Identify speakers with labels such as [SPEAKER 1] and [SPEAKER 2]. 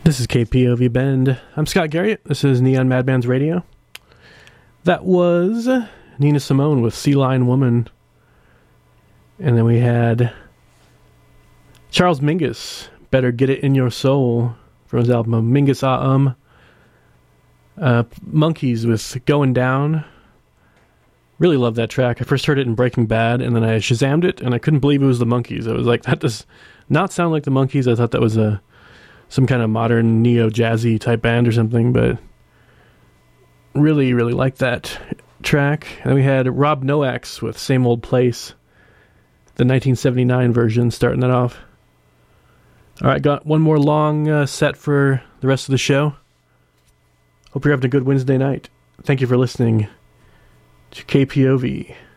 [SPEAKER 1] This is KPOV Bend. I'm Scott Garriott. This is Neon Madman's Radio. That was Nina Simone with Sea Lion Woman. And then we had Charles Mingus, Better Get It In Your Soul, from his album Mingus Monkeys with Going Down. Really love that track. I first heard it in Breaking Bad, and then I Shazammed it, and I couldn't believe it was the Monkeys. I was like, that does not sound like the Monkeys. I thought that was some kind of modern neo-jazzy type band or something, but really, really like that track. And we had Rob Noax with Same Old Place, the 1979 version, starting that off. All right, got one more long set for the rest of the show. Hope you're having a good Wednesday night. Thank you for listening to KPOV.